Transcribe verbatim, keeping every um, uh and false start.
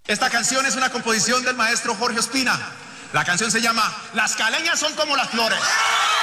Esta canción es una composición del maestro Jorge Ospina. La canción se llama Las caleñas son como las flores.